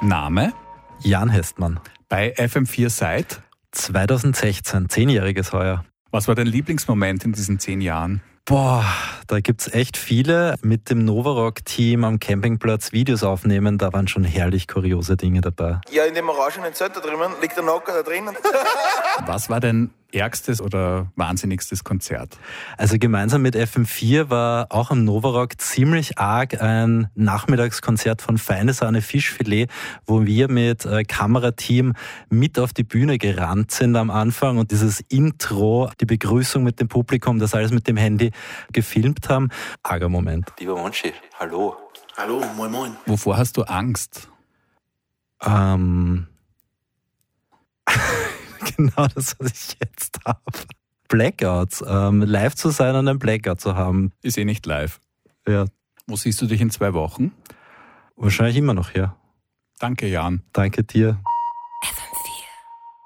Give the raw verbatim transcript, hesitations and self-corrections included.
Name? Jan Hestmann. Bei F M vier seit? zweitausendsechzehn, zehnjähriges heuer. Was war dein Lieblingsmoment in diesen zehn Jahren? Boah, da gibt's echt viele. Mit dem Novarock-Team am Campingplatz Videos aufnehmen, da waren schon herrlich kuriose Dinge dabei. Ja, in dem orangenen Zelt da drüben liegt der Nocker da drinnen. Was war dein ärgstes oder wahnsinnigstes Konzert? Also gemeinsam mit F M vier war auch am Novarock ziemlich arg ein Nachmittagskonzert von Feine Sahne Fischfilet, wo wir mit äh, Kamerateam mit auf die Bühne gerannt sind am Anfang und dieses Intro, die Begrüßung mit dem Publikum, das alles mit dem Handy gefilmt haben. Arger Moment. Lieber Monchi, hallo. Hallo, moin moin. Wovor hast du Angst? Ähm... Genau das, was ich jetzt habe. Blackouts. Ähm, live zu sein und einen Blackout zu haben. Ist eh nicht live. Ja. Wo siehst du dich in zwei Wochen? Wahrscheinlich immer noch hier. Danke, Jan. Danke dir.